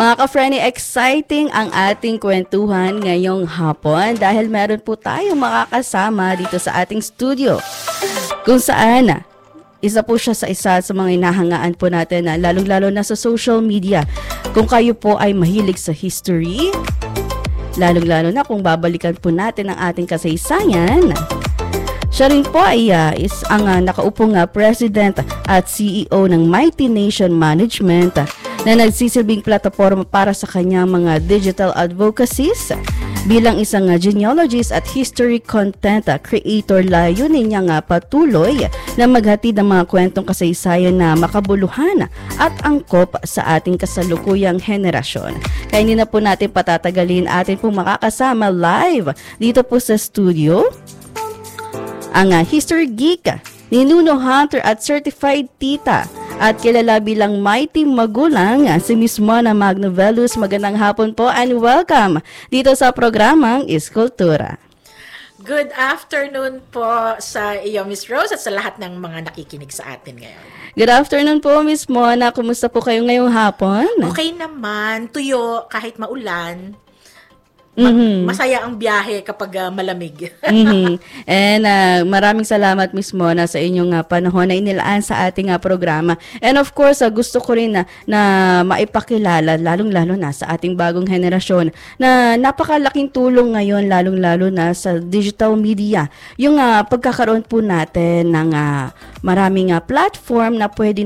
Mga ka-Frenny, exciting ang ating kwentuhan ngayong hapon dahil meron po tayong makakasama dito sa ating studio kung saan isa po siya sa isa sa mga inahangaan po natin na lalong-lalo na sa social media. Kung kayo po ay mahilig sa history, lalong-lalo na kung babalikan po natin ang ating kasaysayan. Siya rin po ay ang nakaupong President at CEO ng Mighty Nation Management na nagsisilbing plataforma para sa kanyang mga digital advocacies. Bilang isang genealogist at history content creator, layunin niya patuloy na maghatid ng mga kwentong kasaysayan na makabuluhan at angkop sa ating kasalukuyang henerasyon. Kaya hindi na po natin patatagalin, atin po makakasama live dito po sa studio ang history geek ni Nuno Hunter at certified tita at kilala bilang mighty magulang si Miss Mona Magnovelus. Magandang hapon po and welcome dito sa programang Iskultura. Good afternoon po sa iyo, Miss Rose, at sa lahat ng mga nakikinig sa atin ngayon. Good afternoon po, Miss Mona. Kumusta po kayo ngayong hapon? Okay naman, tuyo kahit maulan. Masaya ang biyahe kapag malamig. And maraming salamat, Miss Mona, sa inyong panahon na inilaan sa ating programa. And of course, gusto ko rin na maipakilala, lalong-lalo na sa ating bagong henerasyon, na napakalaking tulong ngayon, lalong-lalo na sa digital media. Yung pagkakaroon po natin ng maraming platform na pwede